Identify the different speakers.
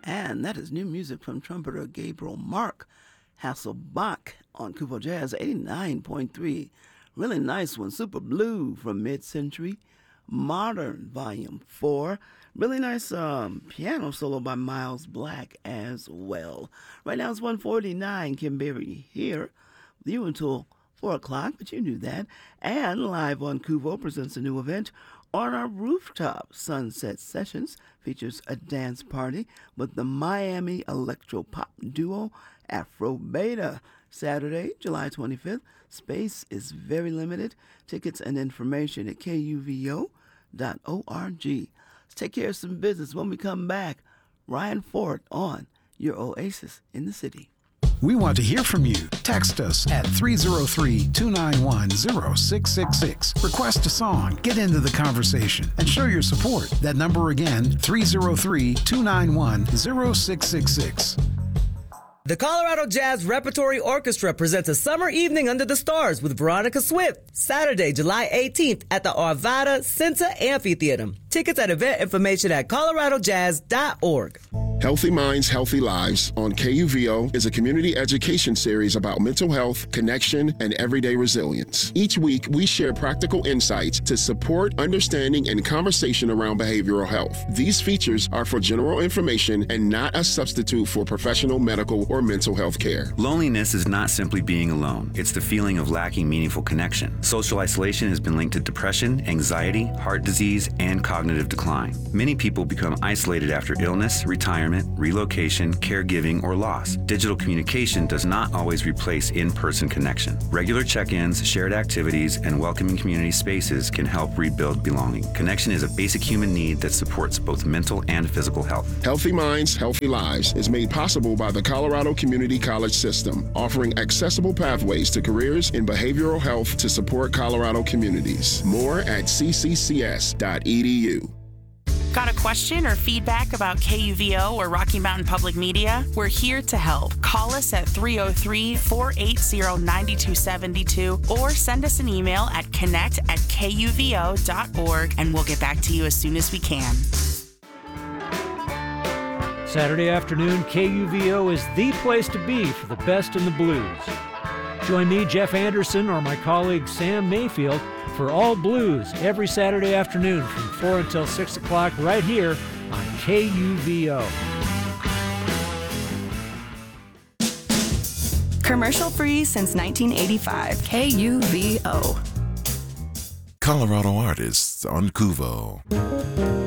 Speaker 1: And that is new music from trumpeter Gabriel Mark Hasselbach on Kuvo Jazz 89.3. Really nice one. Super Blue from Mid-Century Modern Volume 4. Really nice piano solo by Miles Black as well. Right now it's 1:49. Kim Berry here with you until 4 o'clock, but you knew that. And Live on Kuvo presents a new event on our rooftop. Sunset Sessions features a dance party with the Miami electro-pop duo Afro Beta. Saturday, July 25th. Space is very limited. Tickets and information at kuvo.org. Let's take care of some business. When we come back, Ryan Ford on your Oasis in the City.
Speaker 2: We want to hear from you. Text us at 303-291-0666. Request a song, get into the conversation, and show your support. That number again, 303-291-0666.
Speaker 3: The Colorado Jazz Repertory Orchestra presents a summer evening under the stars with Veronica Swift, Saturday, July 18th at the Arvada Center Amphitheater. Tickets and event information at coloradojazz.org.
Speaker 4: Healthy Minds, Healthy Lives on KUVO is a community education series about mental health, connection, and everyday resilience. Each week, we share practical insights to support understanding and conversation around behavioral health. These features are for general information and not a substitute for professional medical or mental health care.
Speaker 5: Loneliness is not simply being alone. It's the feeling of lacking meaningful connection. Social isolation has been linked to depression, anxiety, heart disease, and cognitive decline. Many people become isolated after illness, retirement, relocation, caregiving, or loss. Digital communication does not always replace in-person connection. Regular check-ins, shared activities, and welcoming community spaces can help rebuild belonging. Connection is a basic human need that supports both mental and physical health.
Speaker 4: Healthy Minds, Healthy Lives is made possible by the Colorado Community College System, offering accessible pathways to careers in behavioral health to support Colorado communities. More at cccs.edu.
Speaker 6: Got a question or feedback about KUVO or Rocky Mountain Public Media? We're here to help. Call us at 303-480-9272 or send us an email at connect@kuvo.org and we'll get back to you as soon as we can.
Speaker 7: Saturday afternoon, KUVO is the place to be for the best in the blues. Join me, Jeff Anderson, or my colleague Sam Mayfield for All Blues every Saturday afternoon from 4 until 6 o'clock right here on KUVO.
Speaker 8: Commercial-free since 1985. KUVO.
Speaker 9: Colorado artists on Kuvo.